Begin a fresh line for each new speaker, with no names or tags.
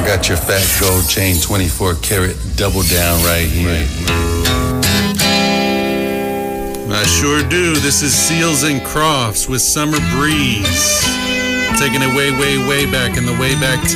got your fat gold chain 24 karat double down right here. I sure do. This is Seals and Crofts with Summer Breeze. Taking it way, way, way back in the Wayback